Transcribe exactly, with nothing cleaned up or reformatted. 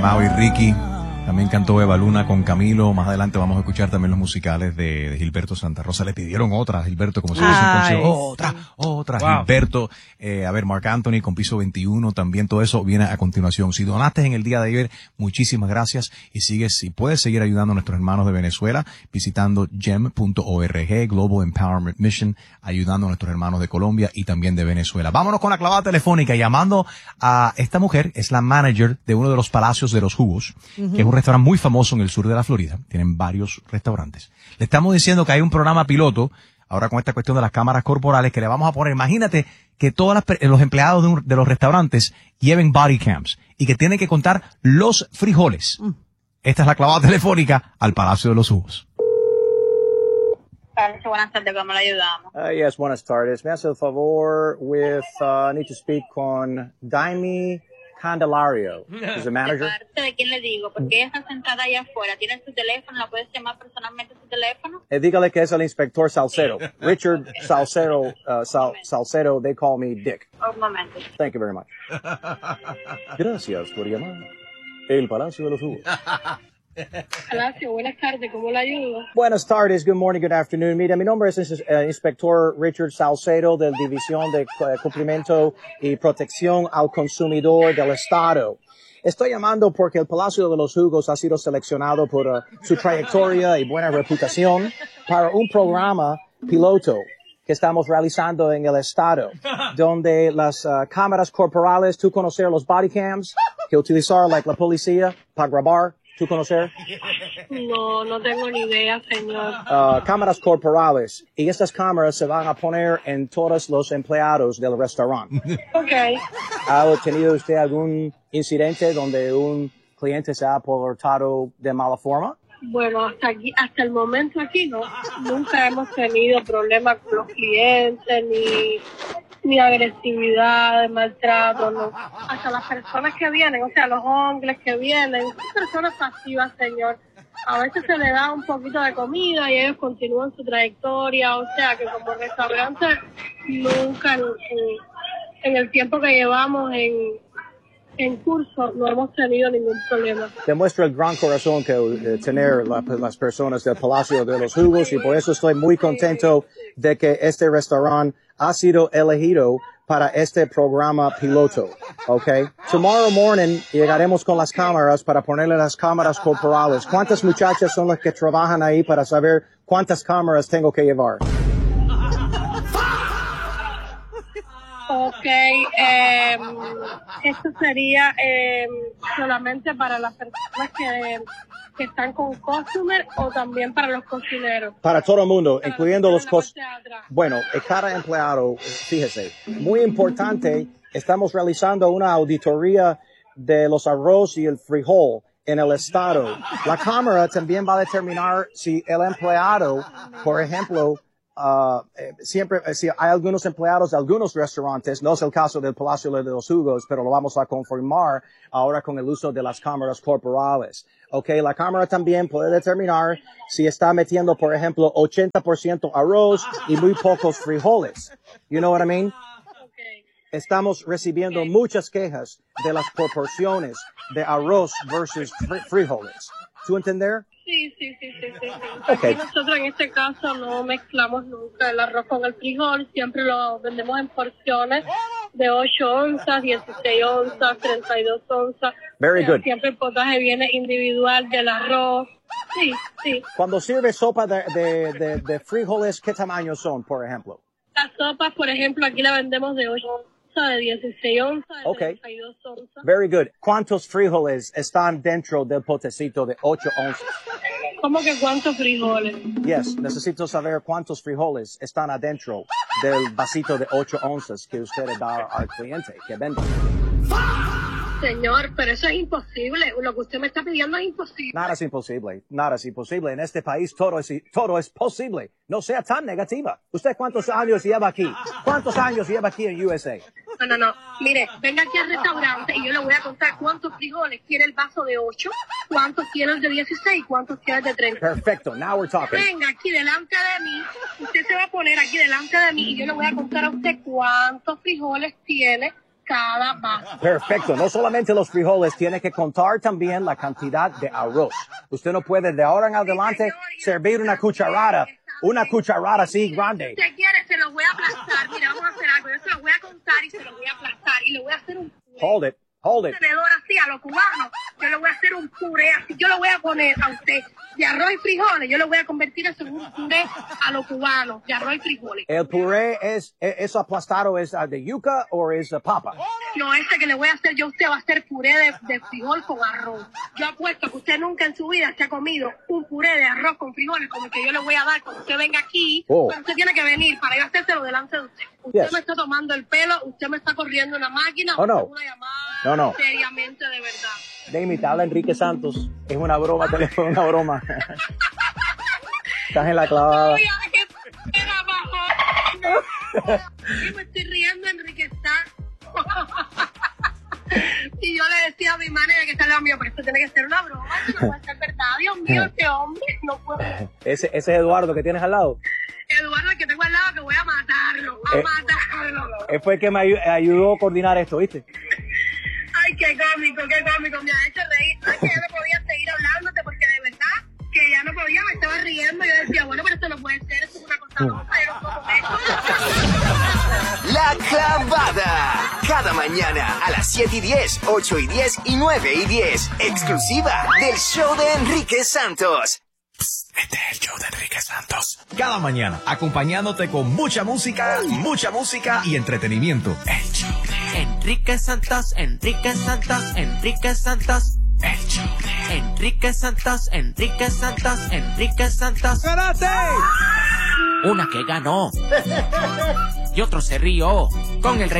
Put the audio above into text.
Mau y Ricky. También cantó Eva Luna con Camilo. Más adelante vamos a escuchar también los musicales de, de Gilberto Santa Rosa. Le pidieron otra, Gilberto, como si fuese un concierto. Otra, otra, wow. Gilberto. Eh, a ver, Marc Anthony con Piso veintiuno. También todo eso viene a continuación. Si donaste en el día de ayer, muchísimas gracias. Y sigues, y puedes seguir ayudando a nuestros hermanos de Venezuela visitando gem punto org, Global Empowerment Mission, ayudando a nuestros hermanos de Colombia y también de Venezuela. Vámonos con la clavada telefónica, llamando a esta mujer. Es la manager de uno de los Palacios de los Jugos, uh-huh. que es un restaurante muy famoso en el sur de la Florida. Tienen varios restaurantes. Le estamos diciendo que hay un programa piloto, ahora con esta cuestión de las cámaras corporales, que le vamos a poner. Imagínate que todos los empleados de, un, de los restaurantes lleven body cams y que tienen que contar los frijoles. Mm. Esta es la clavada telefónica al Palacio de los Jugos. Buenas tardes, ¿cómo le ayudamos? Uh, yes, buenas tardes. Me hace el favor with, uh, need to speak con Daimi Candelario, is the manager. ¿De parte de quién le digo? Porque ella está sentada allá afuera. ¿Tiene su teléfono? ¿La puedes llamar personalmente a su teléfono? Eh, dígale que es el inspector Salcedo. Richard Salcedo, uh, Sal, Salcedo, they call me Dick. Un momento. Thank you very much. Gracias por llamar. El Palacio de los Jugos. Palacio, buenas tardes, ¿cómo le ayudo? Buenas tardes, good morning, good afternoon. Mira, mi nombre es uh, Inspector Richard Salcedo de la División de uh, Cumplimiento y Protección al Consumidor del Estado. Estoy llamando porque el Palacio de los Jugos ha sido seleccionado por uh, su trayectoria y buena reputación para un programa piloto que estamos realizando en el Estado, donde las uh, cámaras corporales, tú conocer los body cams que utilizar like, la policía para grabar. ¿Tú conocer? No, no tengo ni idea, señor. Uh, cámaras corporales. Y estas cámaras se van a poner en todos los empleados del restaurante. Ok. ¿Ha tenido usted algún incidente donde un cliente se ha portado de mala forma? Bueno, hasta aquí, hasta el momento aquí no. Nunca hemos tenido problemas con los clientes, ni, ni agresividad, maltrato, no. Hasta las personas que vienen, o sea, los hombres que vienen, son personas pasivas, señor. A veces se le da un poquito de comida y ellos continúan su trayectoria, o sea, que como restaurante nunca en, en, en el tiempo que llevamos en en curso no hemos tenido ningún problema. Demuestra el gran corazón que eh, tener la, las personas del Palacio de los Jugos y por eso estoy muy contento de que este restaurante ha sido elegido para este programa piloto, okay? Tomorrow morning llegaremos con las cámaras para ponerle las cámaras corporales. ¿Cuántas muchachas son las que trabajan ahí para saber cuántas cámaras tengo que llevar? Ok, eh, esto sería eh, solamente para las personas que, que están con customer o también para los cocineros. Para todo el mundo, para incluyendo los cocineros. Bueno, cada empleado, fíjese, muy importante, estamos realizando una auditoría de los arroz y el frijol en el estado. La cámara también va a determinar si el empleado, por ejemplo, Uh, eh, siempre, eh, si hay algunos empleados de algunos restaurantes, no es el caso del Palacio de los Jugos, pero lo vamos a confirmar ahora con el uso de las cámaras corporales. Okay, la cámara también puede determinar si está metiendo, por ejemplo, ochenta por ciento arroz y muy pocos frijoles. You know what I mean? Estamos recibiendo okay. muchas quejas de las proporciones de arroz versus fr frijoles. ¿Tú entender? Sí, sí, sí, sí, sí. Okay. Aquí nosotros en este caso no mezclamos nunca el arroz con el frijol, siempre lo vendemos en porciones de ocho onzas, dieciséis onzas, treinta y dos onzas. Very good. Siempre el potaje viene individual del arroz. Sí, sí. Cuando sirve sopa de, de, de, de frijoles, ¿qué tamaño son, por ejemplo? Las sopas, por ejemplo, aquí la vendemos de ocho onzas, de dieciséis onzas, de okay. treinta y dos onzas. Very good. ¿Cuántos frijoles están dentro del potecito de ocho onzas? ¿Cómo que cuántos frijoles? Yes, necesito saber cuántos frijoles están adentro del vasito de ocho onzas que usted da al cliente que vende. Señor, pero eso es imposible. Lo que usted me está pidiendo es imposible. Nada es imposible. Nada es imposible. En este país todo es, todo es posible. No sea tan negativa. ¿Usted cuántos años lleva aquí? ¿Cuántos años lleva aquí en U S A? No, no, no. Mire, venga aquí al restaurante y yo le voy a contar cuántos frijoles quiere el vaso de ocho, cuántos quiere el de dieciséis, cuántos quiere el de treinta. Perfecto. Now we're talking. Venga aquí delante de mí. Usted se va a poner aquí delante de mí y yo le voy a contar a usted cuántos frijoles tiene cada vaso. Perfecto. No solamente los frijoles, tiene que contar también la cantidad de arroz. Usted no puede de ahora en adelante servir una cucharada, una cucharada así grande. Si usted quiere, se lo voy a aplastar. Mira, vamos a hacer algo. Yo se lo voy a contar y se lo voy a aplastar. Y le voy a hacer un puré. Hold it, hold it. Tenedor así a los cubanos. Yo le voy a hacer un puré así. Yo lo voy a poner a usted de arroz y frijoles. Yo le voy a convertir eso en un puré a los cubanos de arroz y frijoles. ¿El puré es, es aplastado, es uh, de yuca o es uh, papa? No, este que le voy a hacer yo a usted va a ser puré de, de frijol con arroz. Yo apuesto que usted nunca en su vida se ha comido un puré de arroz con frijoles como el que yo le voy a dar cuando usted venga aquí. Oh. Pero usted tiene que venir para yo hacérselo delante de usted. Usted Yes. me está tomando el pelo, usted me está corriendo una máquina, Oh, no. una llamada No, no. seriamente de verdad. De imitar a Enrique Santos. Es una broma, teléfono, una broma. Estás en la clavada. Oye, era bajo. Y me estoy riendo, Enrique está. Y yo le decía a mi manager que está al lado mío, pero esto tiene que ser una broma, esto no puede ser verdad. Dios mío, este hombre no puede. Ese, ese es Eduardo que tienes al lado. Eduardo, el que tengo al lado, que voy a matarlo, a Eh, matarlo. Él fue el que me ayu- ayudó a coordinar esto, ¿viste? Ay, qué cómico, qué cómico, me ha hecho reír. Ay, que ya no podía seguir hablándote porque de verdad que ya no podía, me estaba riendo. Yo decía, bueno, pero esto no puede ser, esto es una cosa loca, yo no puedo comer esto. La Clavada. Cada mañana a las siete y diez, ocho y diez y nueve y diez. Exclusiva del show de Enrique Santos. Este es el show de Enrique Santos. Cada mañana, acompañándote con mucha música, mucha música y entretenimiento. El show de Enrique Santos, Enrique Santos, Enrique Santos. El show de Enrique Santos, Enrique Santos, Enrique Santos. ¡Karate! Una que ganó y otro se rió con el